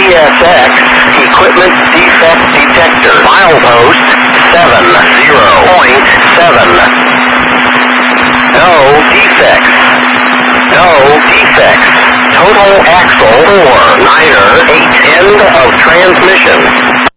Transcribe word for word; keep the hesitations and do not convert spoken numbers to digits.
S X, equipment defect detector. Milepost seven zero point seven. No defects. No defects. Total axle four niner eight. End of transmission.